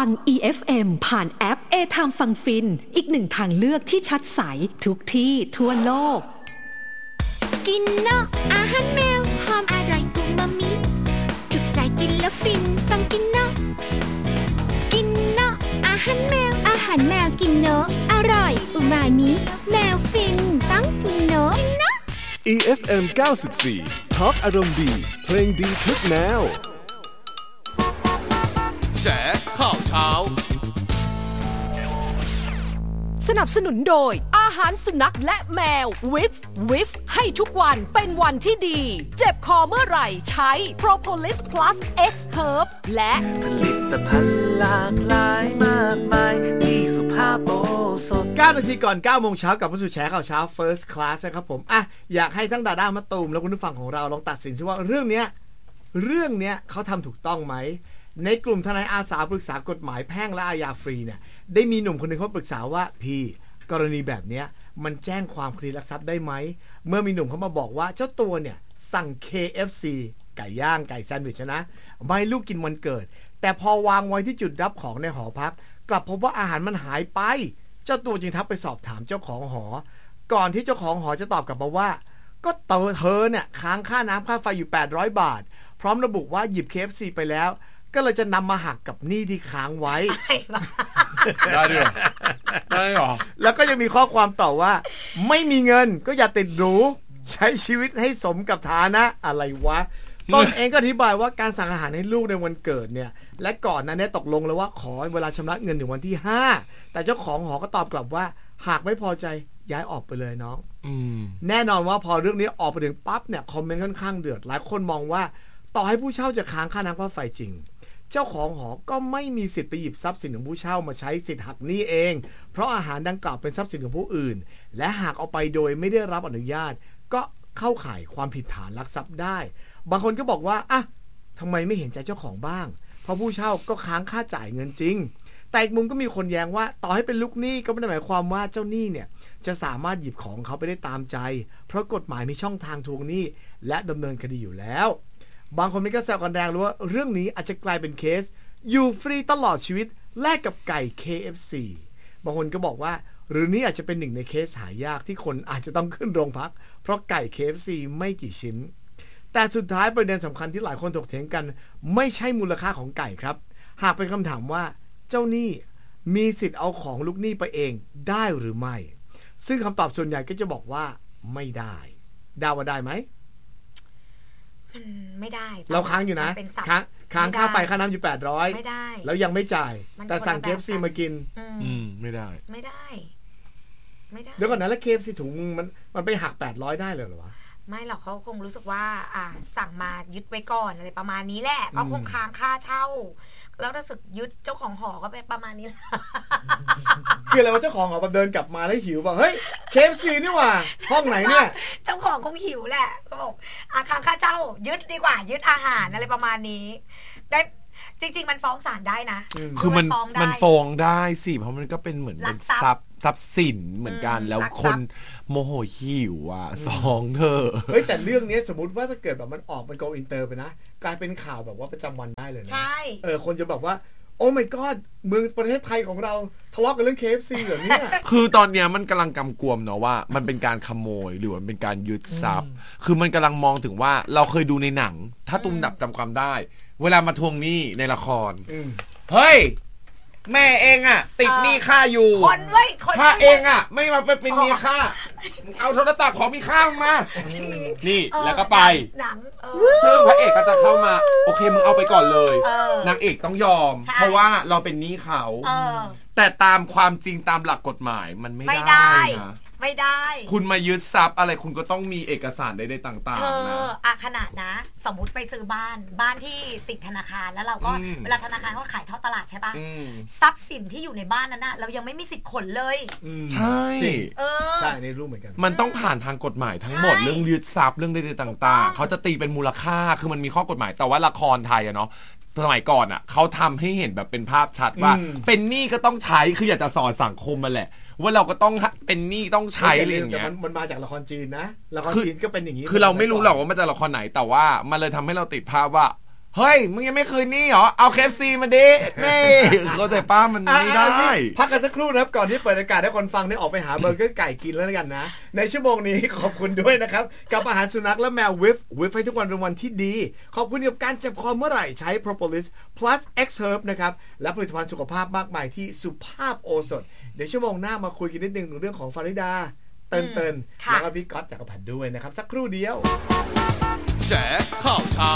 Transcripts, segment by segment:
ฟัง EFM ผ่านแอป A-Time ฟังฟินอีกหนึ่งทางเลือกที่ชัดใสทุกที่ทั่วโลกกินเนาะอาหารแมวหอมอร่อยถูกมัมมี่จุกใจกินแล้วฟินต้องกินเนาะกินเนาะอาหารแมวกินเนาะอร่อยอุมามิแมวฟินต้องกินเนาะ EFM 94 Talk อารมณ์ดีเพลงดีทุกแนวแฉข่าวเช้าสนับสนุนโดยอาหารสุนัขและแมววิฟให้ทุกวันเป็นวันที่ดีเจ็บคอเมื่อไหร่ใช้ Propolis Plus X Herb และผลิตภัณฑ์หลากหลายมากมายที่สุภาพโอสถ 9 นาทีก่อน 9 โมงเช้ากับผู้สื่อแฉข่าวเช้า First Class นะครับผมอยากให้ทั้งดาด้ามะตูมและคุณผู้ฟังของเราลองตัดสินซิว่าเรื่องเนี้ยเขาทำถูกต้องไหมในกลุ่มทนายอาสาปรึกษากฎหมายแพ่งและอาญาฟรีเนี่ยได้มีหนุ่มคนนึงเขาปรึกษาว่าพี่กรณีแบบเนี้ยมันแจ้งความคดีลักทรัพย์ได้ไหมเมื่อมีหนุ่มเขามาบอกว่าเจ้าตัวเนี่ยสั่ง KFC ไก่ย่างไก่แซนด์วิชนะไม่ให้ลูกกินวันเกิดแต่พอวางไว้ที่จุดรับของในหอพักกลับพบว่าอาหารมันหายไปเจ้าตัวจึงทักไปสอบถามเจ้าของหอก่อนที่เจ้าของหอจะตอบกลับมาว่าก็เธอเนี่ยค้างค่าน้ำค่าไฟอยู่800 บาทพร้อมระบุว่าหยิบ KFC ไปแล้วก็เลยจะนำมาหักกับหนี้ที่ค้างไว้ได้ด้วยได้หรอแล้วก็ยังมีข้อความต่อว่าไม่มีเงินก็อย่าติดหรูใช้ชีวิตให้สมกับฐานะอะไรวะตนเองก็อธิบายว่าการสั่งอาหารให้ลูกในวันเกิดเนี่ยและก่อนนั้นเนี่ยตกลงแล้วว่าขอเวลาชำระเงินถึงวันที่5แต่เจ้าของหอก็ตอบกลับว่าหากไม่พอใจย้ายออกไปเลยน้องแน่นอนว่าพอเรื่องนี้ออกไปถึงปั๊บเนี่ยคอมเมนต์ค่อนข้างเดือดหลายคนมองว่าต่อให้ผู้เช่าจะค้างค่าน้ำค่าไฟจริงเจ้าของหอก็ไม่มีสิทธิ์ไปหยิบทรัพย์สินของผู้เช่ามาใช้สิทธิ์หักหนี้เองเพราะอาหารดังกล่าวเป็นทรัพย์สินของผู้อื่นและหากเอาไปโดยไม่ได้รับอนุญาตก็เข้าข่ายความผิดฐานลักทรัพย์ได้บางคนก็บอกว่าทำไมไม่เห็นใจเจ้าของบ้างเพราะผู้เช่าก็ค้างค่าจ่ายเงินจริงแต่อีกมุมก็มีคนแย้งว่าต่อให้เป็นลูกหนี้ก็ไม่ได้หมายความว่าเจ้าหนี้เนี่ยจะสามารถหยิบของเขาไปได้ตามใจเพราะกฎหมายมีช่องทางทวงหนี้และดำเนินคดีอยู่แล้วบางคนไม่ก็แซวกันแรงเลยว่าเรื่องนี้อาจจะกลายเป็นเคสอยู่ฟรีตลอดชีวิตแลกกับไก่ KFC บางคนก็บอกว่าหรือนี้อาจจะเป็นหนึ่งในเคสหายากที่คนอาจจะต้องขึ้นโรงพักเพราะไก่ KFC ไม่กี่ชิ้นแต่สุดท้ายประเด็นสำคัญที่หลายคนถกเถียงกันไม่ใช่มูลค่าของไก่ครับหากเป็นคำถามว่าเจ้าหนี้มีสิทธิ์เอาของลูกหนี้ไปเองได้หรือไม่ซึ่งคำตอบส่วนใหญ่ก็จะบอกว่าไม่ได้ดาวว่าได้ไหมไม่ได้เราค้างอยู่นะค้างค่าไฟค่าน้ำอยู่800 ไม่ได้แล้วยังไม่จ่ายแต่สั่ง KFC มากินไม่ได้เดี๋ยวก่อนนะแล้ว KFC ถุงมันไปหัก800ได้เลยเหรอวะไม่หรอกเขาคงรู้สึกว่าสั่งมายึดไว้ก่อนอะไรประมาณนี้แหละก็คงค้างค่าเช่าแล้วถ้าสึกยึดเจ้าของหอก็เป็นประมาณนี้แหละคืออะไรว่าเจ้าของหอแบบเดินกลับมาแล้วหิวบอกเฮ้ย KFC นี่หว่าห้องไหนเนี่ยเจ้าของคงหิวแหละก็บอกค้างค่าเช่ายึดดีกว่ายึดอาหารอะไรประมาณนี้ได้จริงๆมันฟ้องศาลได้นะคือมันฟ้องได้สิเพราะมันก็เป็นเหมือนเป็นทรัพย์สินเหมือนกันแล้วคนโมโหหิวฟ้องเธอเฮ้ยแต่เรื่องนี้สมมติว่าถ้าเกิดแบบมันออกมันโกอินเตอร์ไปนะกลายเป็นข่าวแบบว่าประจำวันได้เลยนะใช่คนจะบอกว่าโอ้ my god เมืองประเทศไทยของเราทะเลาะกันเรื่อง KFC แบบนี้คือตอนเนี้ยมันกำลังกำกวมเนาะว่ามันเป็นการขโมยหรือมันเป็นการยึดทรัพย์คือมันกำลังมองถึงว่าเราเคยดูในหนังถ้าตุ้มดับจำความได้เวลามาทวงหนี้ในละครเฮ้ยแม่เองติดหนี้ค่าอยู่ค่าเองไม่มาเป็นหนี้ค่าเอาโทรศัพท์ของมีค่ามานี่แล้วก็ไปซึ่งพระเอกก็จะเข้ามาโอเคมึงเอาไปก่อนเลยนางเอกต้องยอมเพราะว่าเราเป็นหนี้เขาแต่ตามความจริงตามหลักกฎหมายมันไม่ได้นะไม่ได้คุณมายึดทรัพย์อะไรคุณก็ต้องมีเอกสารใดๆต่างๆนะขนาดนะสมมุติไปซื้อบ้านที่ติดธนาคารแล้วเราก็เวลาธนาคารเขาขายทอดตลาดใช่ป่ะทรัพย์สินที่อยู่ในบ้านนั้นเรายังไม่มีสิทธิ์ขนเลยใช่ใช่ในรูปเหมือนกันมันต้องผ่านทางกฎหมายทั้งหมดเรื่องยึดทรัพย์เรื่องใดๆต่างๆเขาจะตีเป็นมูลค่าคือมันมีข้อกฎหมายแต่ว่าละครไทยเนาะสมัยก่อนเขาทำให้เห็นแบบเป็นภาพชัดว่าเป็นหนี้ก็ต้องใช้คืออยากจะสอนสังคมมาแหละว่าเราก็ต้องเป็นหนี้ต้องใช้อะไรอย่างเงี้ยมันมาจากละครจีนนะละครจีนก็เป็นอย่างนี้คือเราไม่รู้หรอกว่ามันจะละครไหนแต่ว่ามันเลยทำให้เราติดภาพว่าเฮ้ยมึงยังไม่คืนนี่หรอเอา KFC มาดินี่เข้าใจป้ามันไม่ได้พักกันสักครู่นะครับก่อนที่เปิดอากาศให้คนฟังได้ออกไปหาเบอร์เกอร์ไก่กินแล้วกันนะในชั่วโมงนี้ขอบคุณด้วยนะครับกับอาหารสุนัขและแมววิฟให้ทุกวันเป็นวันที่ดีขอบคุณกับการเจ็บคอเมื่อไหร่ใช้ Propolis Plus X Herb นะครับและผลิตภัณฑ์สุขภาพมากมายที่สุภาพโอสถเดี๋ยวชั่วโมงหน้ามาคุยกันนิดนึงเรื่องของฟาริดาเติ้นแล้วก็พี่ก๊อตจักรพันธ์ด้วยนะครับสักครู่เดียวแฉข่าวเช้า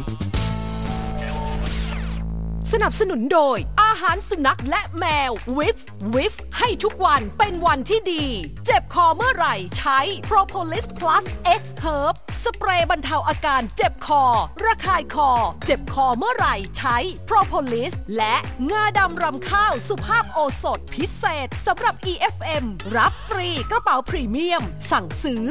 สนับสนุนโดยอาหารสุนัขและแมววิฟให้ทุกวันเป็นวันที่ดีเจ็บคอเมื่อไหร่ใช้ Propolis Plus X Herb สเปรย์บรรเทาอาการเจ็บคอระคายคอเจ็บคอเมื่อไหร่ใช้ Propolis และงาดำรำข้าวสุภาพโอสถพิเศษสำหรับ EFM รับฟรีกระเป๋าพรีเมียมสั่งซื้อ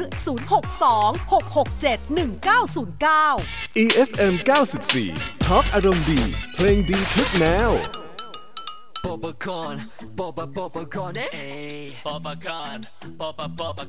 062-667-1909 EFM 94 Talk อารมณ์ดีเพลงดีทุกแนว Popcorn, popcorn, eh? Popcorn, popcorn.